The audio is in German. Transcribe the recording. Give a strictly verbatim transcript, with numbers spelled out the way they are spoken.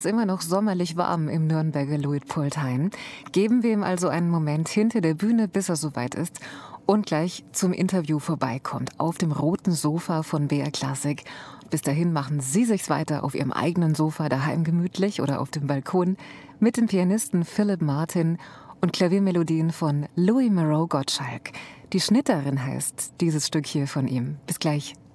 Es ist immer noch sommerlich warm im Nürnberger Luitpoldhain. Geben wir ihm also einen Moment hinter der Bühne, bis er soweit ist und gleich zum Interview vorbeikommt auf dem roten Sofa von B R Classic. Bis dahin machen Sie sich's weiter auf Ihrem eigenen Sofa daheim gemütlich oder auf dem Balkon mit dem Pianisten Philip Martin und Klaviermelodien von Louis Moreau Gottschalk. Die Schnitterin heißt dieses Stück hier von ihm. Bis gleich.